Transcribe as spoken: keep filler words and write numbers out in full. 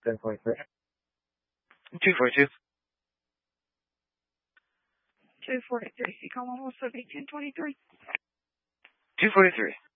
ten forty-three. two forty-two. two forty-three. You call almost seventeen twenty-three. two forty-three.